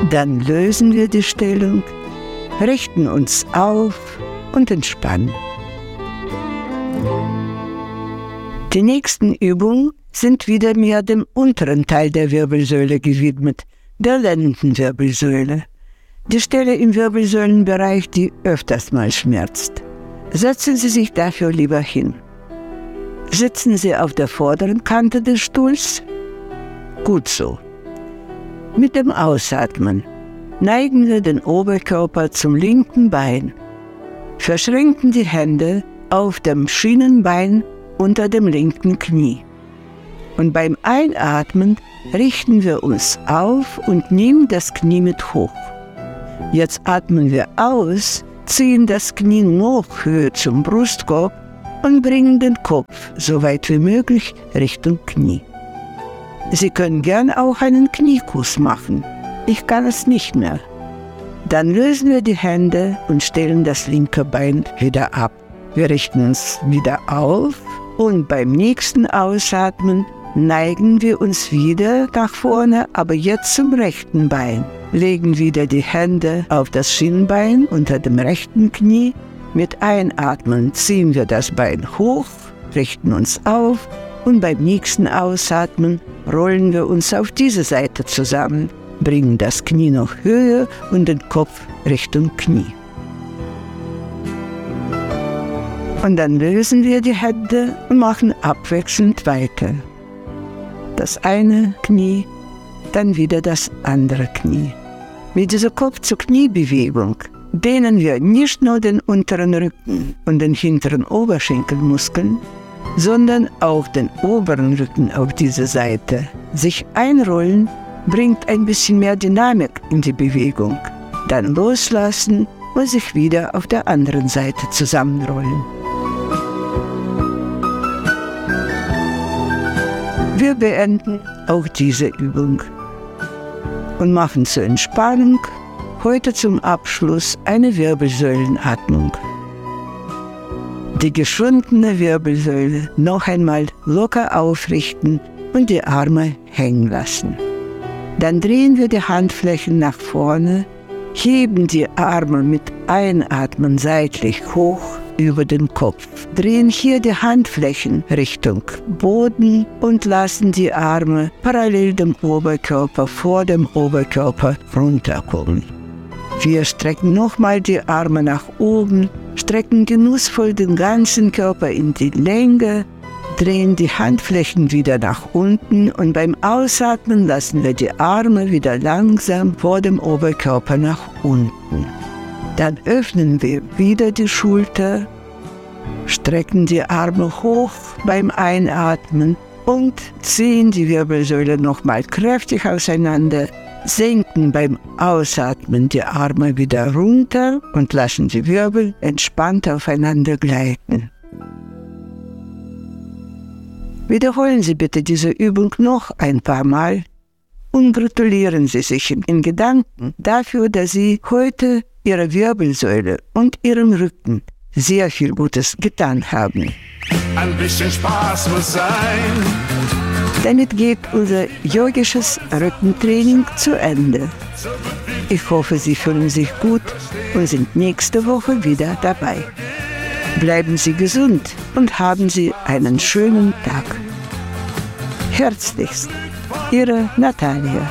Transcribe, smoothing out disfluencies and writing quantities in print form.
Dann lösen wir die Stellung, richten uns auf und entspannen. Die nächsten Übungen sind wieder mehr dem unteren Teil der Wirbelsäule gewidmet, der Lendenwirbelsäule. Die Stelle im Wirbelsäulenbereich, die öfters mal schmerzt. Setzen Sie sich dafür lieber hin. Sitzen Sie auf der vorderen Kante des Stuhls? Gut so. Mit dem Ausatmen neigen wir den Oberkörper zum linken Bein, verschränken die Hände auf dem Schienenbein unter dem linken Knie. Und beim Einatmen richten wir uns auf und nehmen das Knie mit hoch. Jetzt atmen wir aus, ziehen das Knie noch höher zum Brustkorb und bringen den Kopf so weit wie möglich Richtung Knie. Sie können gern auch einen Kniekuss machen. Ich kann es nicht mehr. Dann lösen wir die Hände und stellen das linke Bein wieder ab. Wir richten uns wieder auf und beim nächsten Ausatmen neigen wir uns wieder nach vorne, aber jetzt zum rechten Bein. Legen wieder die Hände auf das Schienbein unter dem rechten Knie. Mit Einatmen ziehen wir das Bein hoch, richten uns auf und beim nächsten Ausatmen rollen wir uns auf diese Seite zusammen, bringen das Knie noch höher und den Kopf Richtung Knie. Und dann lösen wir die Hände und machen abwechselnd weiter. Das eine Knie, dann wieder das andere Knie. Mit dieser Kopf-zu-Knie-Bewegung dehnen wir nicht nur den unteren Rücken und den hinteren Oberschenkelmuskeln, sondern auch den oberen Rücken auf diese Seite. Sich einrollen bringt ein bisschen mehr Dynamik in die Bewegung. Dann loslassen und sich wieder auf der anderen Seite zusammenrollen. Wir beenden auch diese Übung und machen zur Entspannung heute zum Abschluss eine Wirbelsäulenatmung. Die geschundene Wirbelsäule noch einmal locker aufrichten und die Arme hängen lassen. Dann drehen wir die Handflächen nach vorne, heben die Arme mit Einatmen seitlich hoch über den Kopf, drehen hier die Handflächen Richtung Boden und lassen die Arme parallel dem Oberkörper vor dem Oberkörper runterkommen. Wir strecken nochmal die Arme nach oben, strecken genussvoll den ganzen Körper in die Länge, drehen die Handflächen wieder nach unten und beim Ausatmen lassen wir die Arme wieder langsam vor dem Oberkörper nach unten. Dann öffnen wir wieder die Schulter, strecken die Arme hoch beim Einatmen und ziehen die Wirbelsäule nochmal kräftig auseinander, senken beim Ausatmen die Arme wieder runter und lassen die Wirbel entspannt aufeinander gleiten. Wiederholen Sie bitte diese Übung noch ein paar Mal und gratulieren Sie sich in Gedanken dafür, dass Sie heute Ihrer Wirbelsäule und Ihrem Rücken sehr viel Gutes getan haben. Ein bisschen Spaß muss sein. Damit geht unser yogisches Rückentraining zu Ende. Ich hoffe, Sie fühlen sich gut und sind nächste Woche wieder dabei. Bleiben Sie gesund und haben Sie einen schönen Tag. Herzlichst, Ihre Natalia.